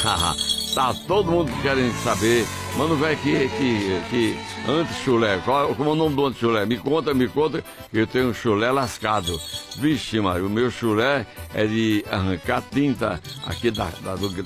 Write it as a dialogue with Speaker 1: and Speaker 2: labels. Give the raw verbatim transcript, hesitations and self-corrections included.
Speaker 1: Tá todo mundo querendo saber. Mano, velho, que, que, que anti-chulé. Qual, como é o nome do anti-chulé? Me conta, me conta, que eu tenho um chulé lascado. Vixe, Mário, o meu chulé é de arrancar tinta aqui da, da, do,